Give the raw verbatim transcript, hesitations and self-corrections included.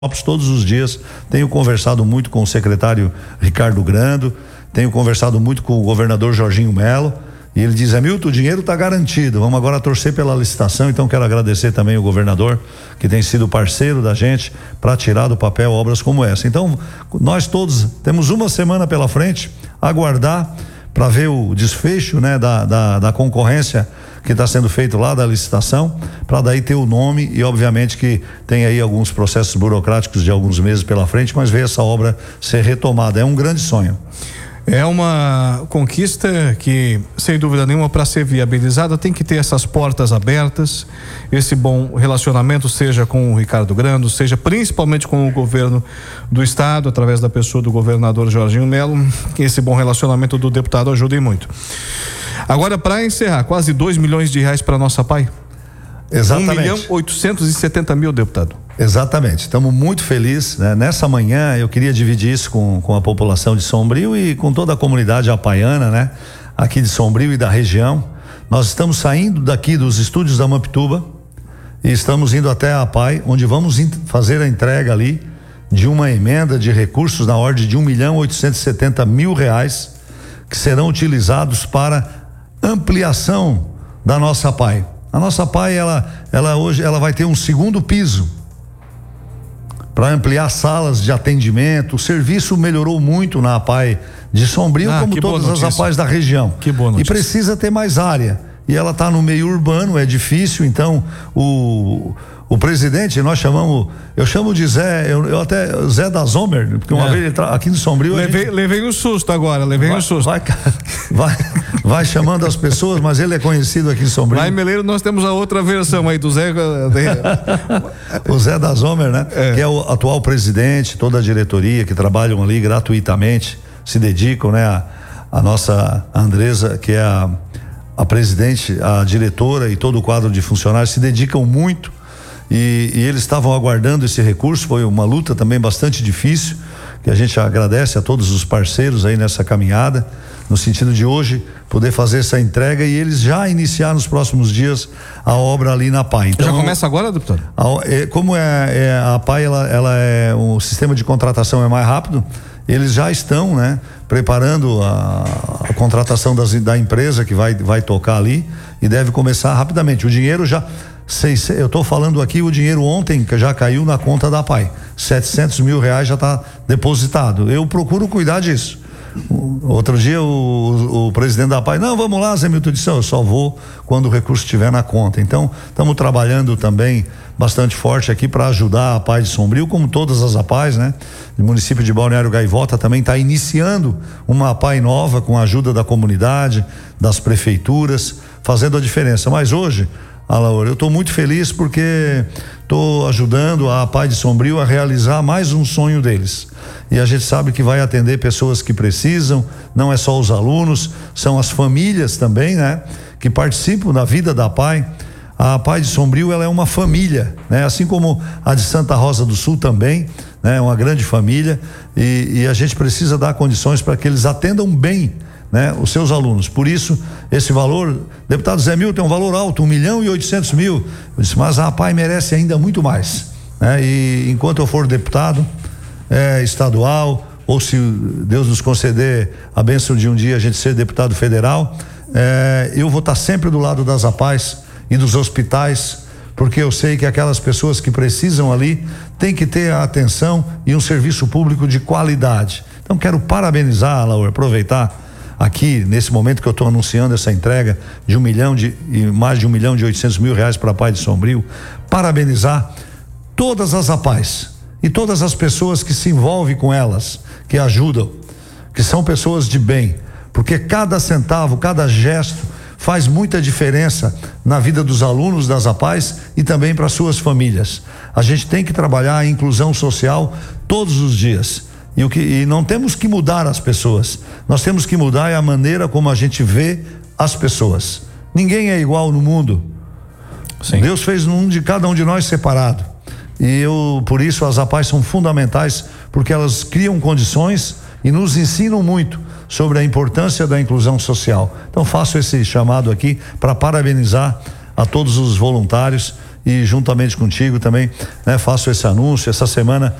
Todos os dias tenho conversado muito com o secretário Ricardo Grando, tenho conversado muito com o governador Jorginho Melo, e ele diz: Hamilton, o dinheiro está garantido, vamos agora torcer pela licitação. Então quero agradecer também o governador, que tem sido parceiro da gente para tirar do papel obras como essa. Então nós todos temos uma semana pela frente, aguardar para ver o desfecho, né, da, da, da concorrência que está sendo feito lá, da licitação, para daí ter o nome, e obviamente que tem aí alguns processos burocráticos de alguns meses pela frente, mas ver essa obra ser retomada é um grande sonho. É uma conquista que, sem dúvida nenhuma, para ser viabilizada, tem que ter essas portas abertas, esse bom relacionamento, seja com o Ricardo Grando, seja principalmente com o governo do estado, através da pessoa do governador Jorginho Melo, que esse bom relacionamento do deputado ajude muito. Agora, para encerrar, quase dois milhões de reais para nossa P A I. Exatamente. um milhão oitocentos e setenta mil, deputado. Exatamente, estamos muito felizes, né? Nessa manhã eu queria dividir isso com, com a população de Sombrio e com toda a comunidade apaiana, né? Aqui de Sombrio e da região. Nós estamos saindo daqui dos estúdios da Mampituba e estamos indo até a P A I, onde vamos fazer a entrega ali de uma emenda de recursos na ordem de um milhão oitocentos e setenta mil reais, que serão utilizados para ampliação da nossa P A I. A nossa P A I, ela, ela hoje ela vai ter um segundo piso para ampliar salas de atendimento. O serviço melhorou muito na A P A I de Sombrio, ah, como todas as A P A Is da região. Que boa notícia. E precisa ter mais área. E ela está no meio urbano, é difícil, então o o presidente, nós chamamos, eu chamo de Zé, eu, eu até, Zé da Zomer, porque uma é. vez ele tra, aqui no Sombrio... Levei, gente, levei um susto agora, levei vai, um susto. Vai, vai, vai chamando as pessoas, mas ele é conhecido aqui em Sombrio. Lá em Meleiro nós temos a outra versão aí do Zé... o Zé da Zomer, né? É. Que é o atual presidente, toda a diretoria que trabalham ali gratuitamente, se dedicam, né? A, a nossa Andresa, que é a, a presidente, a diretora e todo o quadro de funcionários se dedicam muito. E, e eles estavam aguardando esse recurso. Foi uma luta também bastante difícil, que a gente agradece a todos os parceiros aí nessa caminhada, no sentido de hoje poder fazer essa entrega e eles já iniciar nos próximos dias a obra ali na P A I. Então, já começa agora, deputado? A, é, como é, é a P A I, ela, ela é, o sistema de contratação é mais rápido, eles já estão, né, preparando a, a contratação das, da empresa que vai, vai tocar ali, e deve começar rapidamente. O dinheiro já... Seis, eu estou falando aqui, o dinheiro ontem que já caiu na conta da P A I, setecentos mil reais já está depositado. Eu procuro cuidar disso. O, outro dia o, o, o presidente da P A I, não, vamos lá, Zé Milton, disse, eu só vou quando o recurso estiver na conta. Então estamos trabalhando também bastante forte aqui para ajudar a P A I de Sombrio, como todas as A P As, né? O município de Balneário Gaivota também está iniciando uma A P A I nova com a ajuda da comunidade, das prefeituras, fazendo a diferença. Mas hoje, Alaor, eu estou muito feliz porque estou ajudando a A P A I de Sombrio a realizar mais um sonho deles. E a gente sabe que vai atender pessoas que precisam, não é só os alunos, são as famílias também, né? Que participam da vida da A P A I. A A P A I de Sombrio, ela é uma família, né? Assim como a de Santa Rosa do Sul também, né? É uma grande família, e, e a gente precisa dar condições para que eles atendam bem, né, os seus alunos. Por isso, esse valor, deputado Zé Milton, é um valor alto, um milhão e oitocentos mil. Eu disse, mas a A P A I merece ainda muito mais, né? E enquanto eu for deputado é, estadual, ou se Deus nos conceder a bênção de um dia a gente ser deputado federal, é, eu vou estar sempre do lado das A P As e dos hospitais, porque eu sei que aquelas pessoas que precisam ali têm que ter a atenção e um serviço público de qualidade. Então quero parabenizar, Laura, aproveitar aqui nesse momento que eu estou anunciando essa entrega de um milhão de e mais de um milhão de oitocentos mil reais para a P A I de Sombrio, parabenizar todas as A P As e todas as pessoas que se envolvem com elas, que ajudam, que são pessoas de bem, porque cada centavo, cada gesto faz muita diferença na vida dos alunos das A P As e também para suas famílias. A gente tem que trabalhar a inclusão social todos os dias. E, o que, e não temos que mudar as pessoas, nós temos que mudar a maneira como a gente vê as pessoas. Ninguém é igual no mundo. Sim. Deus fez um de cada um de nós separado, e eu, por isso as A P As são fundamentais, porque elas criam condições e nos ensinam muito sobre a importância da inclusão social. Então faço esse chamado aqui para parabenizar a todos os voluntários e juntamente contigo também, né, faço esse anúncio. Essa semana